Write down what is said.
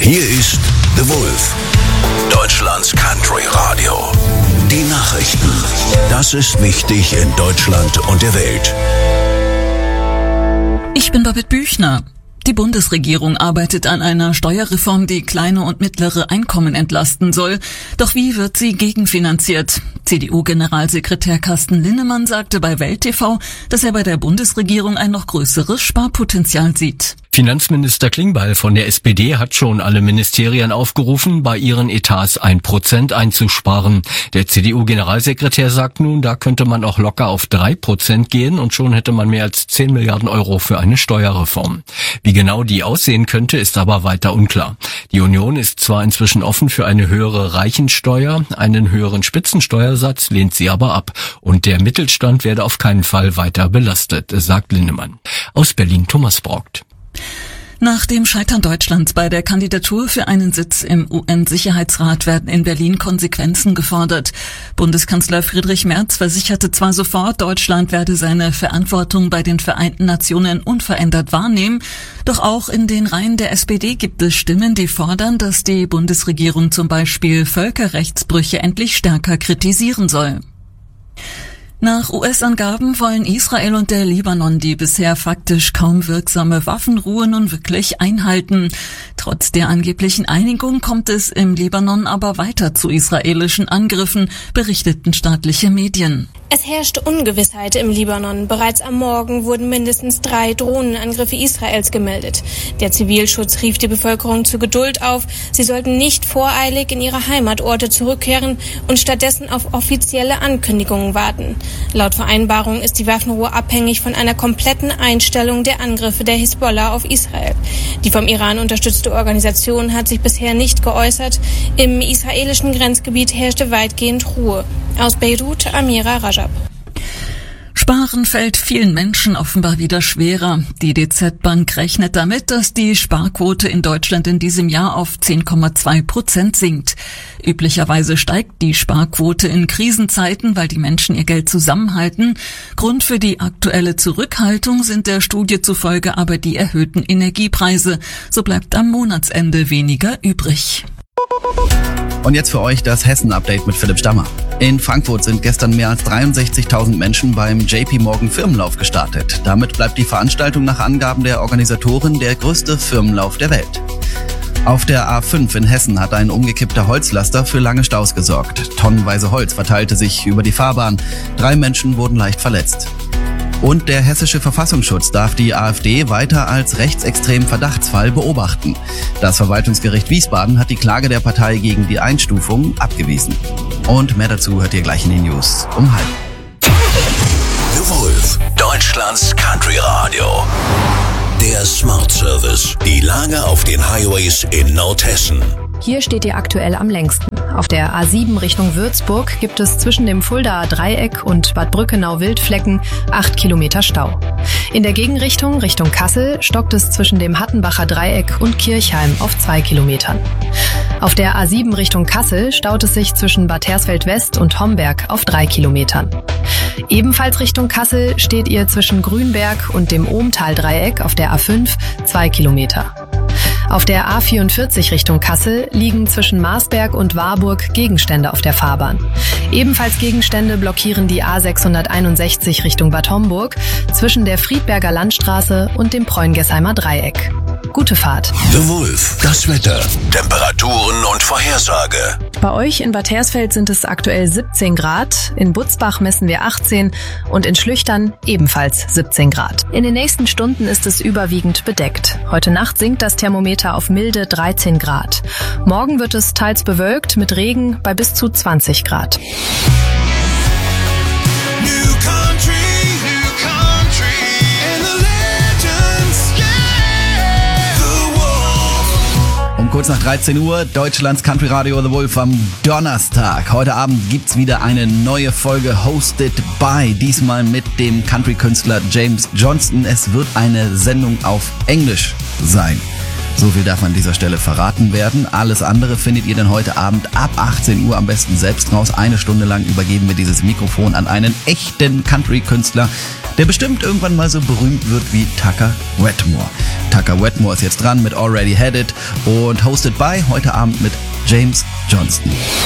Hier ist The Wolf, Deutschlands Country Radio. Die Nachrichten. Das ist wichtig in Deutschland und der Welt. Ich bin Babette Büchner. Die Bundesregierung arbeitet an einer Steuerreform, die kleine und mittlere Einkommen entlasten soll. Doch wie wird sie gegenfinanziert? CDU-Generalsekretär Carsten Linnemann sagte bei Welt TV, dass er bei der Bundesregierung ein noch größeres Sparpotenzial sieht. Finanzminister Klingbeil von der SPD hat schon alle Ministerien aufgerufen, bei ihren Etats 1% einzusparen. Der CDU-Generalsekretär sagt nun, da könnte man auch locker auf 3% gehen und schon hätte man mehr als 10 Milliarden Euro für eine Steuerreform. Wie genau die aussehen könnte, ist aber weiter unklar. Die Union ist zwar inzwischen offen für eine höhere Reichensteuer, einen höheren Spitzensteuersatz lehnt sie aber ab. Und der Mittelstand werde auf keinen Fall weiter belastet, sagt Linnemann. Aus Berlin Thomas Brockt. Nach dem Scheitern Deutschlands bei der Kandidatur für einen Sitz im UN-Sicherheitsrat werden in Berlin Konsequenzen gefordert. Bundeskanzler Friedrich Merz versicherte zwar sofort, Deutschland werde seine Verantwortung bei den Vereinten Nationen unverändert wahrnehmen, doch auch in den Reihen der SPD gibt es Stimmen, die fordern, dass die Bundesregierung zum Beispiel Völkerrechtsbrüche endlich stärker kritisieren soll. Nach US-Angaben wollen Israel und der Libanon die bisher faktisch kaum wirksame Waffenruhe nun wirklich einhalten. Trotz der angeblichen Einigung kommt es im Libanon aber weiter zu israelischen Angriffen, berichteten staatliche Medien. Es herrschte Ungewissheit im Libanon. Bereits am Morgen wurden mindestens 3 Drohnenangriffe Israels gemeldet. Der Zivilschutz rief die Bevölkerung zu Geduld auf. Sie sollten nicht voreilig in ihre Heimatorte zurückkehren und stattdessen auf offizielle Ankündigungen warten. Laut Vereinbarung ist die Waffenruhe abhängig von einer kompletten Einstellung der Angriffe der Hisbollah auf Israel. Die vom Iran unterstützte Organisation hat sich bisher nicht geäußert. Im israelischen Grenzgebiet herrschte weitgehend Ruhe. Aus Beirut, Amira Rajab. Sparen fällt vielen Menschen offenbar wieder schwerer. Die DZ Bank rechnet damit, dass die Sparquote in Deutschland in diesem Jahr auf 10,2% sinkt. Üblicherweise steigt die Sparquote in Krisenzeiten, weil die Menschen ihr Geld zusammenhalten. Grund für die aktuelle Zurückhaltung sind der Studie zufolge aber die erhöhten Energiepreise. So bleibt am Monatsende weniger übrig. Und jetzt für euch das Hessen-Update mit Philipp Stammer. In Frankfurt sind gestern mehr als 63.000 Menschen beim JP Morgan Firmenlauf gestartet. Damit bleibt die Veranstaltung nach Angaben der Organisatoren der größte Firmenlauf der Welt. Auf der A5 in Hessen hat ein umgekippter Holzlaster für lange Staus gesorgt. Tonnenweise Holz verteilte sich über die Fahrbahn. 3 Menschen wurden leicht verletzt. Und der hessische Verfassungsschutz darf die AfD weiter als rechtsextremen Verdachtsfall beobachten. Das Verwaltungsgericht Wiesbaden hat die Klage der Partei gegen die Einstufung abgewiesen. Und mehr dazu hört ihr gleich in den News um 12:30. The Wolf, Deutschlands Country Radio. Der Smart Service. Die Lage auf den Highways in Nordhessen. Hier steht ihr aktuell am längsten. Auf der A7 Richtung Würzburg gibt es zwischen dem Fuldaer Dreieck und Bad Brückenau-Wildflecken 8 Kilometer Stau. In der Gegenrichtung Richtung Kassel stockt es zwischen dem Hattenbacher Dreieck und Kirchheim auf 2 Kilometern. Auf der A7 Richtung Kassel staut es sich zwischen Bad Hersfeld West und Homberg auf 3 Kilometern. Ebenfalls Richtung Kassel steht ihr zwischen Grünberg und dem Ohmtal-Dreieck auf der A5 2 Kilometer. Auf der A44 Richtung Kassel liegen zwischen Marsberg und Warburg Gegenstände auf der Fahrbahn. Ebenfalls Gegenstände blockieren die A661 Richtung Bad Homburg zwischen der Friedberger Landstraße und dem Preungesheimer Dreieck. Gute Fahrt. The Wolf, das Wetter, Temperaturen und Vorhersage. Bei euch in Bad Hersfeld sind es aktuell 17 Grad, in Butzbach messen wir 18 und in Schlüchtern ebenfalls 17 Grad. In den nächsten Stunden ist es überwiegend bedeckt. Heute Nacht sinkt das Thermometer auf milde 13 Grad. Morgen wird es teils bewölkt mit Regen bei bis zu 20 Grad. Kurz nach 13 Uhr, Deutschlands Country Radio The Wolf am Donnerstag. Heute Abend gibt's wieder eine neue Folge Hosted by, diesmal mit dem Country-Künstler James Johnston. Es wird eine Sendung auf Englisch sein. So viel darf an dieser Stelle verraten werden. Alles andere findet ihr dann heute Abend ab 18 Uhr am besten selbst raus. 1 Stunde lang übergeben wir dieses Mikrofon an einen echten Country-Künstler, der bestimmt irgendwann mal so berühmt wird wie Tucker Wetmore. Tucker Wetmore ist jetzt dran mit Already Had It und hosted by heute Abend mit James Johnston.